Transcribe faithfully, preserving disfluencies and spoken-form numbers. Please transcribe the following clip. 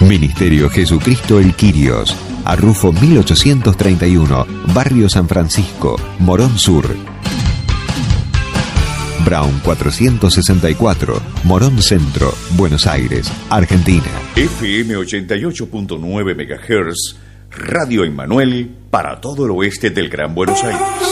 Ministerio Jesucristo el Quirios, Arrufo mil ochocientos treinta y uno, Barrio San Francisco, Morón Sur. Brown cuatrocientos sesenta y cuatro, Morón Centro, Buenos Aires, Argentina. F M ochenta y ocho punto nueve megahertz, Radio Emmanuel para todo el oeste del Gran Buenos Aires.